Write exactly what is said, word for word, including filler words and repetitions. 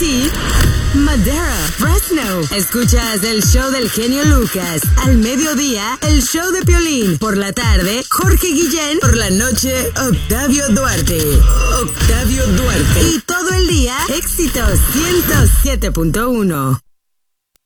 Tennessee, Madera, Fresno. Escuchas el show del genio Lucas. Al mediodía, el show de Piolín. Por la tarde, Jorge Guillén. Por la noche, Octavio Duarte. Octavio Duarte. Y todo el día, éxitos ciento siete punto uno.